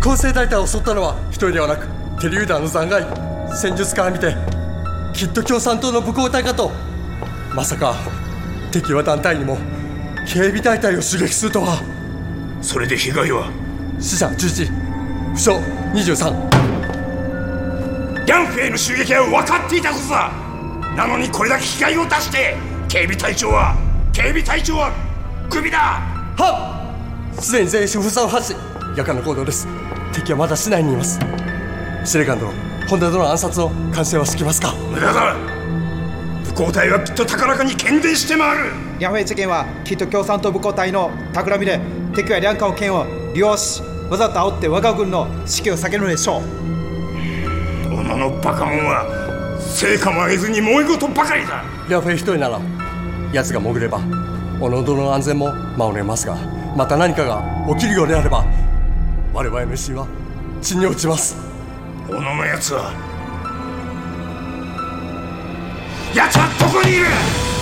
構成大隊を襲ったのは一人ではなく手榴弾の残骸。戦術から見てきっと共産党の武工隊かと。まさか敵は団体にも警備大隊を襲撃するとは。 それで被害は？ 死者11、負傷23。 ヤンフへの襲撃は分かっていたことだ。なのにこれだけ被害を出して、警備隊長はクビだ。 はっ、すでに全員封鎖を発し、夜間の行動です。敵はまだ市内にいます。司令官殿、本田殿の暗殺を監視はしてきますか？ 無駄だ。武工隊はきっと高らかに喧伝して回る。 ヤンフェ事件はきっと共産党武工隊の企みで、敵は両艦県を利用し、わざと煽って我が軍の士気を下げるのでしょう。 このバカ者は成果も上げずに揉め事ばかりだ。 ヤンフェ一人なら奴が潜ればおのどの安全も守れますが、また何かが起きるようであれば我々の威信は地に落ちます。 小野のやつはどこにいる？